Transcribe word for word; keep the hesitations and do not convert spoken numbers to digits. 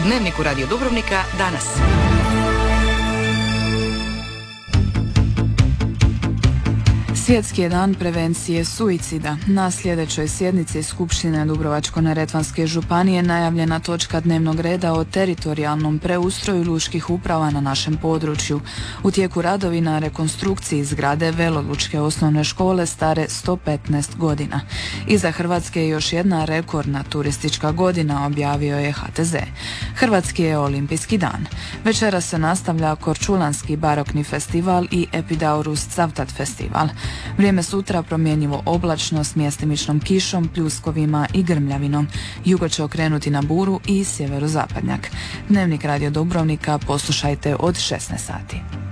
Dnevniku Radio Dubrovnika danas. Svjetski je dan prevencije suicida. Na sljedećoj sjednici Skupštine Dubrovačko-neretvanske županije najavljena točka dnevnog reda o teritorijalnom preustroju lučkih uprava na našem području. U tijeku radovi na rekonstrukciji zgrade Velolučke osnovne škole stare sto petnaest godina. Iza Hrvatske je još jedna rekordna turistička godina, objavio je H T Z. Hrvatski je olimpijski dan. Večera se nastavlja Korčulanski barokni festival i Epidaurus Cavtat festival. Vrijeme sutra promjenjivo oblačno s mjestimičnom kišom, pljuskovima i grmljavinom. Jugo će okrenuti na buru i sjeverozapadnjak. Dnevnik Radio Dubrovnika poslušajte od šesnaest sati.